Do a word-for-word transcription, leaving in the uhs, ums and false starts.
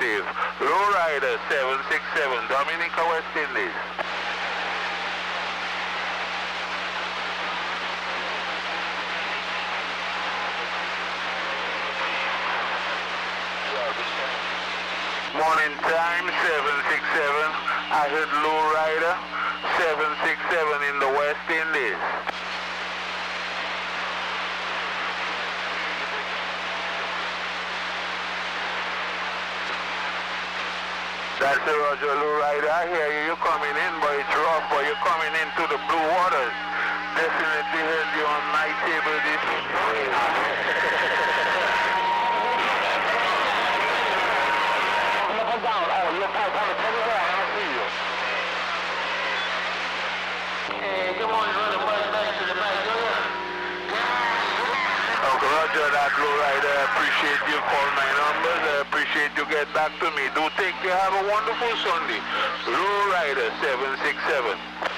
receive. Lowrider seven six seven, Dominica, West Indies. Morning time, seven six seven. I heard Lowrider seven six seven in the West Indies. That's the Roger Lowrider. I hear you. You're coming in, but it's rough, but you're coming into the blue waters. Definitely heard you on night table this down. Oh, you're probably coming everywhere. I don't see you. Hey, good morning, brother. Buzz back to the back door. Okay, Roger, that Lowrider. I appreciate you call my numbers. I appreciate you get back to me. Do take care. Have a wonderful Sunday. Lowrider seven six seven.